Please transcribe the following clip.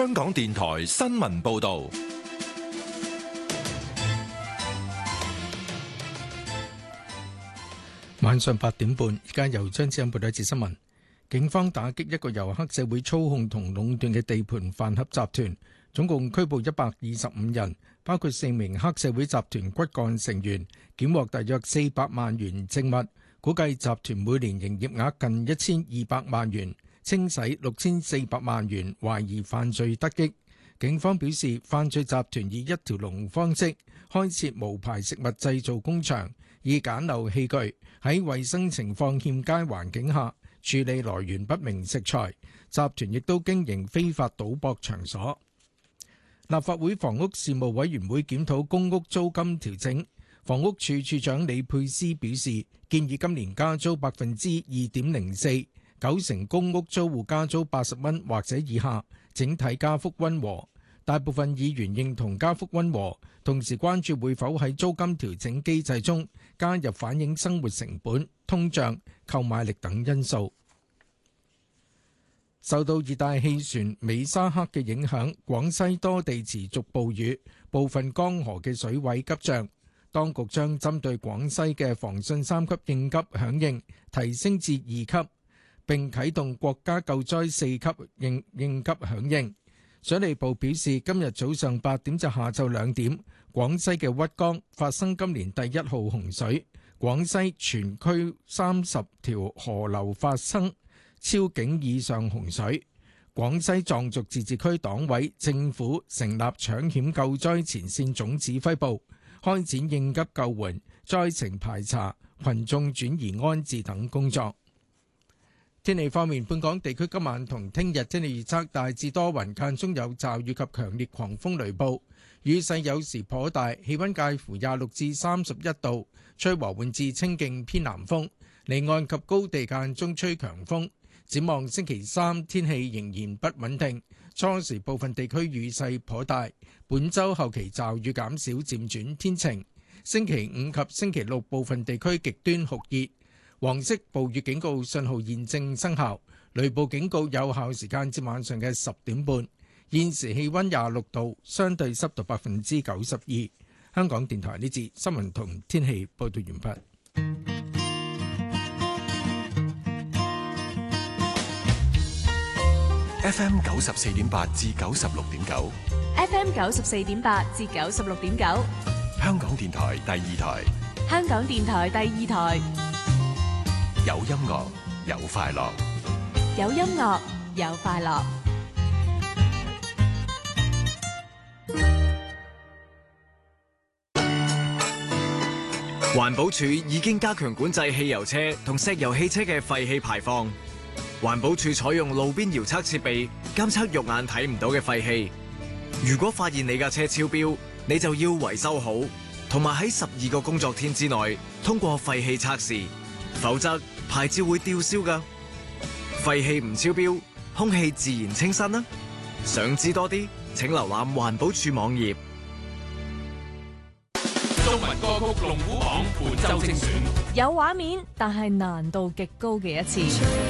香港電台新聞報道。 晚上8點半，而家由張志恩報道一節新聞。警方打擊一個由黑社會操控同壟斷嘅地盤飯盒集團，總共拘捕125人，包括4名黑社會集團骨幹成員，檢獲大約400萬元證物，估計集團每年營業額近1200萬元，清洗6400萬元，懷疑犯罪得益。警方表示，犯罪集團以一條龍方式開設無牌食物製造工場，以簡陋器具喺衛生情況欠佳環境下處理來源不明食材。集團亦都經營非法賭博場所。立法會房屋事務委員會檢討公屋租金調整，房屋處處長李佩斯表示，建議今年加租2.04%， 90%公屋租戶加租80蚊或者以下，整體加幅溫和。大部分議員認同加幅溫和，同時關注會否喺租金調整機制中加入反映生活成本、通脹、購買力等因素。受到熱帶氣旋美沙克嘅影響，廣西多地持續暴雨，部分江河嘅水位急漲。當局將針對廣西嘅防汛3級應急響應提升至2級，並啟動國家救災4級應急響應。水利部表示，今日早上8點至下晝2點，廣西嘅鬱江發生今年第1號洪水，廣西全區30條河流發生超警以上洪水。廣西壯族自治區黨委政府成立搶險救災前線總指揮部，開展應急救援、災情排查、群眾轉移安置等工作。天氣方面，本港地區今晚同聽日天氣預測大致多雲，間中有驟雨及強烈狂風雷暴，雨勢有時頗大，氣溫介乎26至31度，吹和緩至清勁偏南風，離岸及高地間中吹強風。展望星期三天氣仍然不穩定，初時部分地區雨勢頗大，本週後期驟雨減少，漸轉天晴。星期五及星期六部分地區極端酷熱。黃色暴雨警告信號現正生效，雷暴警告有效時間至晚上嘅10點半。現時氣溫26度，相對濕度92%。香港電台呢節新聞同天氣報道完畢。 FM 94.8至96.9 FM 94.8至96.9， 香港電台第2台， 香港電台第2台。 有音樂，有快樂， 有音樂，有快樂。 環保署已經加強管制汽油車同石油汽車嘅廢氣排放。環保署採用路邊遙測設備監測肉眼睇唔到嘅廢氣。如果發現你架車超標，你就要維修好，同埋喺12個工作天之內通過廢氣測試。否則牌照會吊銷㗎。廢氣唔超標，空氣自然清新啦。想知多啲，請瀏覽環保署網頁。 中文歌曲龍虎榜本周精選， 有畫面但係難度極高嘅一次。